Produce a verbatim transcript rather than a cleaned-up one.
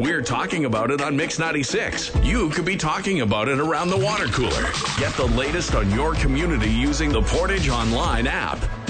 We're talking about it on Mix ninety-six. You could be talking about it around the water cooler. Get the latest on your community using the Portage Online app.